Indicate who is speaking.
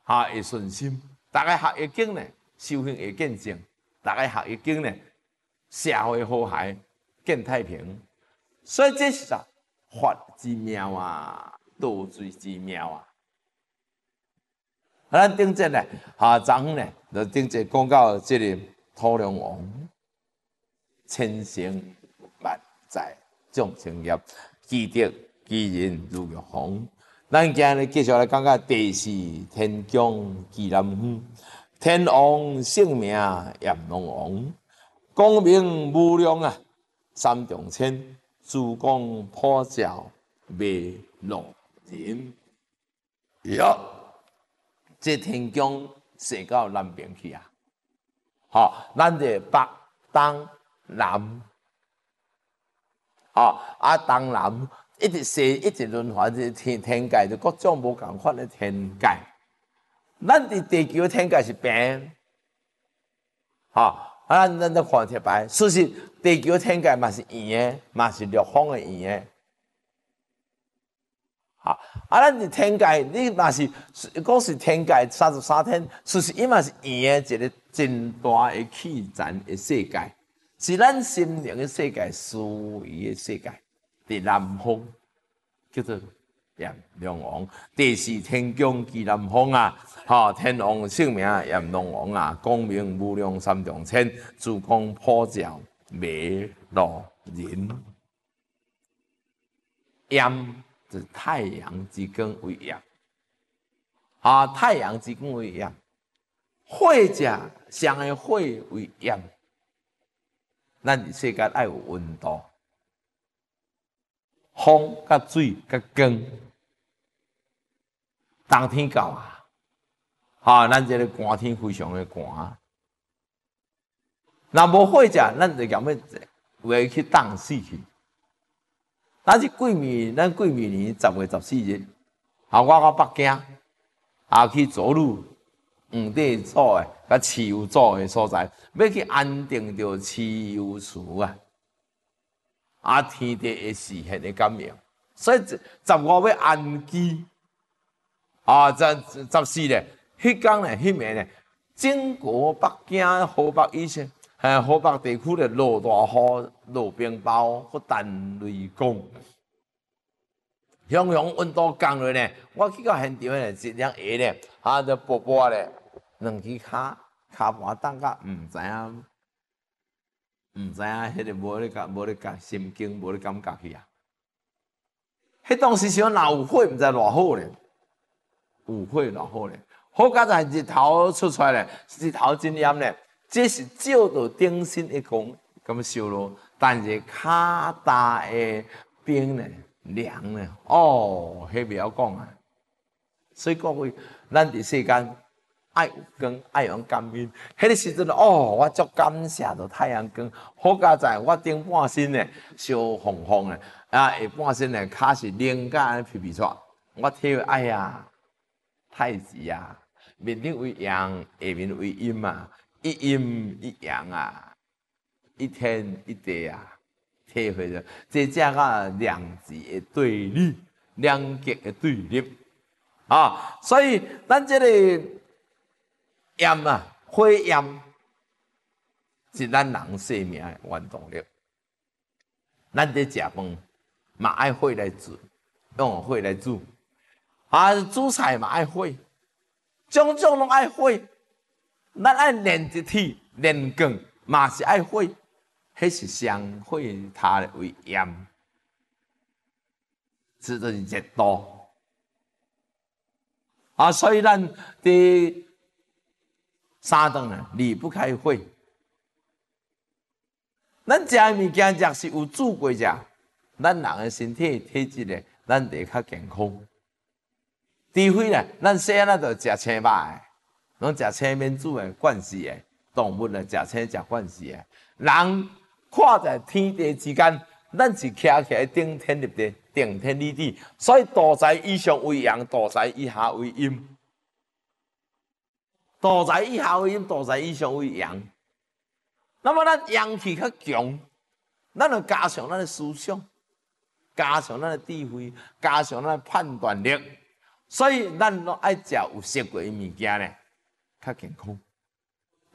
Speaker 1: 会顺心。大家学易经呢，修行会见正；大家学易经呢，社会和谐，见太平。所以这是啥？法之妙啊，道水之妙啊！咱顶节呢，昨昏呢，就顶节讲到这个土良王，千乘万载众生业，积德积人如玉皇。咱今日继续来讲讲第四天降纪南风，天王性命炎龙王，功名无量啊，三重千，珠光普照未落人。哟，这天降射到南边去啊！好，咱这北、东、南，东南一直射，一直轮换，这天界就各种无共款的天界。咱伫地球的天界是平，咱都看铁牌。事实地球的天界嘛是圆的，嘛是六方的圆的。咱伫天界，你嘛是讲是天界33天，事实伊嘛是圆的一个真大的气层的世界，是咱心灵的世界、思维的世界。伫南方叫做炎龙王，第四天降纪南风啊！天王性命炎龙王啊，功名无量三重千，珠光普照未落人。炎就是太阳之光为炎，太阳之光为炎。火者上的火为炎，咱伫世界爱有温度。风甲水甲光，冬天到咱这个寒天非常的寒。若无火者，咱就咸要有去冻死去。咱是咱过明年10月14日，我到北京，去走路黄帝祖的、甲蚩尤祖的所在，要去安定着蚩尤祠啊。天地会实现的感应，所以15要安基14咧，迄天咧，迄暝咧，整个北京、河北以前，河北地区咧落大雨、落冰雹、或弹雷公，熊熊温度降落咧。我去到现场咧，一辆鞋咧，就薄薄咧，两只骹盘冻甲唔知影。迄个无咧感心经，无咧感觉去啊！迄当时想若有火，毋知偌好咧，有火偌好咧，好佳在日头出来咧，日头真炎咧，这是照到顶身的光咁烧咯，但是骹大的冰咧凉咧，迄袂晓讲啊！所以各位，咱伫世间。爱有光，爱用感应。迄个时阵，我足感谢着太阳光。好佳在，我顶半身呢烧红红的，下半身呢脚是冷甲安皮皮出。我体会，哎呀，太极啊，面顶为阳，下面为阴啊，一阴一阳啊，一天一地啊，体会着这正个两极的对立，两极的对立所以咱这个。炎火炎是咱人生命的原动力。咱在食饭嘛爱火来煮，用火来煮。煮菜嘛爱火，种种拢爱火。咱爱炼一体炼钢嘛是爱火，迄是上火它为炎，这就是热度。所以咱伫三顿离不开火。咱食的物件若是有煮过食，咱人的身体体质咧，咱会较健康。除非咧，咱细汉就食青肉的，拢食青面煮的惯势的，动物咧食青食惯势的。人看在天地之间，咱是徛起来顶天立地，顶天立地，所以大财以上为阳，大财以下为阴。大财以下为阴，大财以上为阳。那么咱阳气较强，咱就加强咱的思想，加强咱的智慧，加强咱的判断力。 所以咱拢爱食有熟过的物件咧，较健康。